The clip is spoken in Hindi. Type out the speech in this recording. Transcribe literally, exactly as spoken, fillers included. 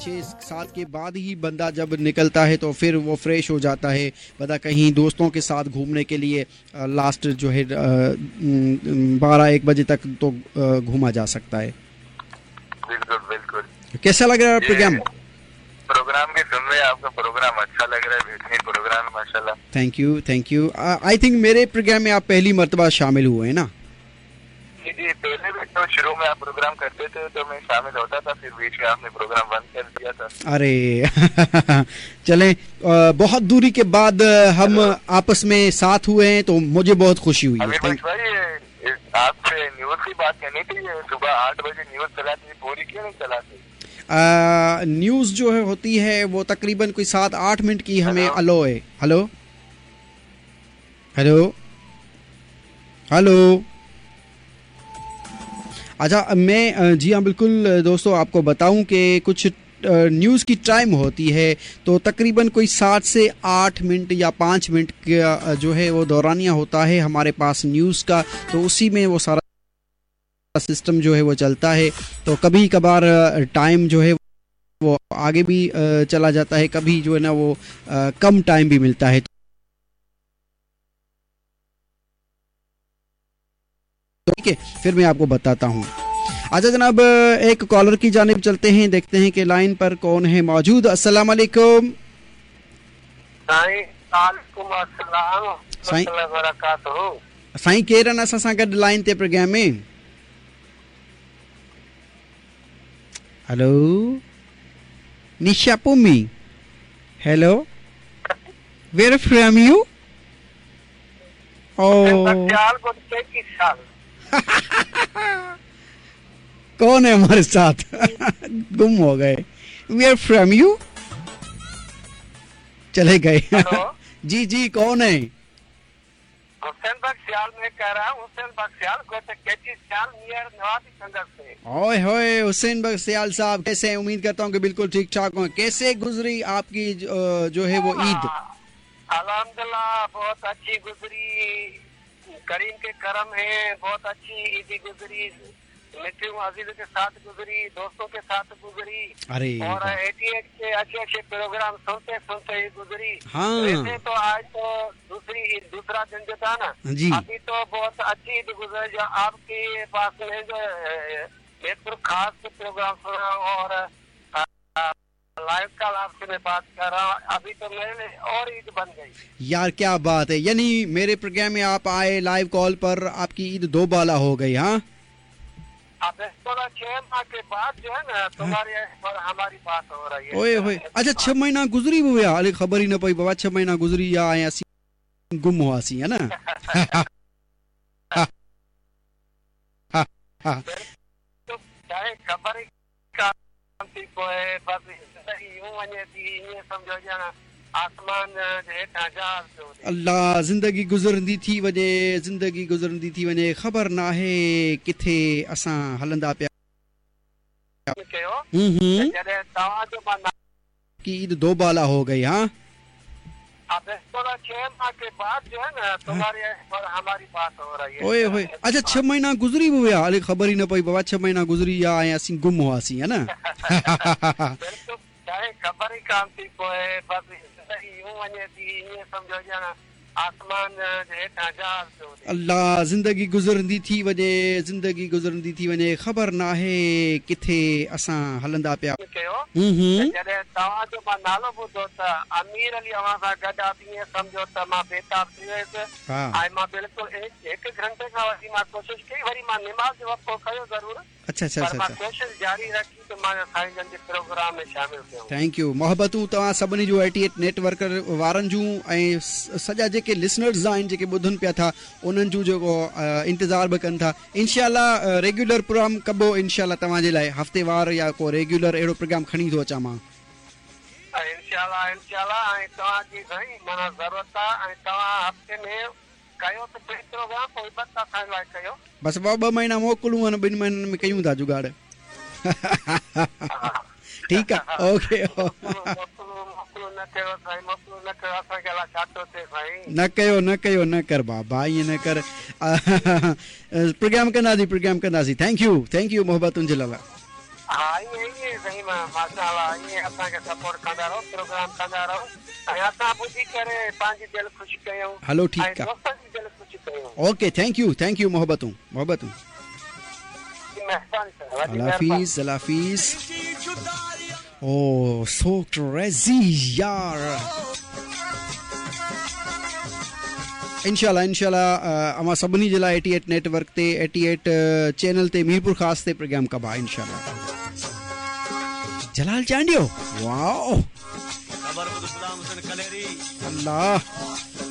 छः सात के बाद ही बंदा जब निकलता है तो फिर वो फ्रेश हो जाता है, बंदा कहीं दोस्तों के साथ घूमने के लिए लास्ट जो है बारह एक बजे तक तो घूमा जा सकता है। बिल्कुल बिल्कुल। कैसा लग रहा है प्रोग्राम? प्रोग्राम के सुन रहे हैं, आपका प्रोग्राम अच्छा लग रहा है, बेहतरीन प्रोग्राम है माशाल्लाह। Thank you thank you. I think मेरे प्रोग्राम में आप पहली मर्तबा शामिल हुए हैं ना? जी जी, पहले भी तो शुरू में आप प्रोग्राम करते थे तो मैं शामिल होता था, फिर बीच में आपने प्रोग्राम बंद कर दिया था। अरे चलें, बहुत दूरी के बाद हम आपस में साथ हुए हैं तो मुझे बहुत खुशी हुई है। भाई आपसे न्यूज की बात करनी थी, सुबह आठ बजे न्यूज चलाती थी, पूरी क्यों नहीं चलाती? न्यूज जो है होती है वो तकरीबन कोई सात आठ मिनट की हमें अलो है। हेलो हेलो हेलो अच्छा, मैं जी हाँ बिल्कुल दोस्तों आपको बताऊं कि कुछ न्यूज़ की टाइम होती है तो तकरीबन कोई सात से आठ मिनट या पाँच मिनट का जो है वो दौरानिया होता है हमारे पास न्यूज़ का, तो उसी में वो सारा सिस्टम जो है वो चलता है। तो कभी कभार टाइम जो है वो आगे भी चला जाता है, कभी जो है ना वो कम टाइम भी मिलता है। ठीक है, फिर मैं आपको बताता हूँ। अच्छा जनाब, एक कॉलर की जानिब चलते हैं, देखते हैं कि लाइन पर कौन है मौजूद। अस्सलाम वालेकुम। साईं केरन असां सां गॾु लाइन ते प्रोग्राम में। Hello Nisha पुमी, hello where from you? कौन है हमारे साथ? गुम हो गए। Where from you? चले गए। जी जी, कौन है? हुसैन बख्शियाल में कह रहा हूँ, हुसैन बख्शियाल को तो कैची सियाल नियर नवाबी संगत से। ओए होए हुसैन बख्शियाल साहब, कैसे हैं? उम्मीद करता हूँ कि बिल्कुल ठीक ठाक हो। कैसे गुजरी आपकी जो है वो ईद? अल्हम्दुलिल्लाह बहुत अच्छी गुजरी, करीम के करम है, बहुत अच्छी ईद गुजरी, मित्रों अजीजों के साथ गुजरी, दोस्तों के साथ गुजरी। अरे और अठासी के अच्छे अच्छे प्रोग्राम सुनते सुनते ही गुजरी। हाँ। वैसे तो आज तो दूसरी दूसरा दिन जो था ना जी, अभी तो बहुत अच्छी ईद गुजरी। जो आपके पास में जो एक खास प्रोग्राम सुना और लाइव कॉल आपसे मैं बात कर रहा हूँ, अभी तो मेरे और ईद बन गई। यार क्या बात है, यानी मेरे प्रोग्राम में आप आए लाइव कॉल पर, आपकी ईद दो बाला हो गई। हाँ, अब थोड़ा छह माह के बाद जो है ना तुम्हारी और हमारी बात हो रही है। ओए होए, अच्छा छह महीना गुजरी हुए? अरे खबर ही न पई बाबा, छह महीना गुजरी या आया सी गुम हुआ सी, है ना? चाहे खबर ही कोई बस यूं वने थी, ये समझो जाना आसमान हेठां जहाज पियो थिए। अल्लाह, जिंदगी गुज़रंदी थी वञे, जिंदगी गुज़रंदी थी वञे, ख़बर नाहे किथे असां हलंदा पिया। हम्म की ईद दो बाला हो गई। हाँ, अब थोड़ा छह माह के बाद जो है ना तुम्हारी और हमारी बात हो रही है। ओए होए, अच्छा छह महीना गुजरी हुए? अरे खबर ही न पई बाबा, छह महीना गुजरी या आया सी गुम हुआ सी, है ना? चाहे खबर ही कान थी कोई बस यूं वने थी, ये समझो जाना आसमान हेठां जहाज पियो थिए। अल्लाह, जिंदगी गुज़रंदी थी वञे, जिंदगी गुज़रंदी थी वञे, ख़बर नाहे किथे असां हलंदा पिया। जॾहिं तव्हांजो मां नालो ॿुधो त अमीर अली अव्हां सां गॾु आहे, ईअं सम्झो त मां बेताब थी वियुसि। ऐं मां बिल्कुलु हिकु घंटे खां वठी मां कोशिशि कई, वरी मां निमाज़ जो वक़्तु कयो ज़रूरु। अच्छा अच्छा अच्छा, कोशिशि जारी रखी त मां साईं जन जे प्रोग्राम में शामिल थियुमि। Thank you. मोहबतूं तव्हां सभिनी जूं अठासी नेटवर्क वारनि जूं ऐं सॼा जेके लिसनर्स आहिनि जेके ॿुधनि पिया था उन्हनि जूं जेको इंतज़ार बि कनि था। इंशाल्लाह रेगुलर प्रोग्राम कबो इंशाल्लाह तव्हांजे लाइ, हफ़्तेवार या को रेगुलर अहिड़ो प्रोग्राम खणी थो अचां मां। इंशाल्लाह इंशाल्लाह ऐं तव्हांजी साईं माना ज़रूरत आहे, ऐं तव्हां हफ़्ते में कयो त प्रोग्राम पोइ बस असां लाइ कयो। बस ॿ ॿ महीना मोकिलूं आहिनि, ॿिनि महीननि में कयूं था जुगाड़। ठीकु आहे, ओके। न कयो न कयो न कर बाबा, ईअं न कर। प्रोग्राम कंदासीं प्रोग्राम कंदासीं। थैंक यू थैंक यू मोहबतुनि जे लाइ। हाँ ये ये माशाअल्लाह ईअं असांखे सपोर्ट कंदा रहो, प्रोग्राम कंदा रहो ऐं असां ॿुधी करे पंहिंजी दिलि ख़ुशि कयूं। हलो ऐं ठीकु आहे, दोस्तनि जी दिलि ख़ुशि कयूं। Okay, thank you thank you मोहब्बतूं मोहब्बतूं। महिरबानी सर, वॾी अल्लाह महिरबानी। हाफिज़ अल्लाह हाफिज़। ओ सो क्रेज़ी यार। इंशाल्लाह इंशाल्लाह अमां सभिनी जे लाइ अठासी नेटवर्क ते अठासी चैनल ते मीरपुर ख़ास ते प्रोग्राम कबा इंशाल्लाह। जलाल चांडियो, वाओ, अल्लाह।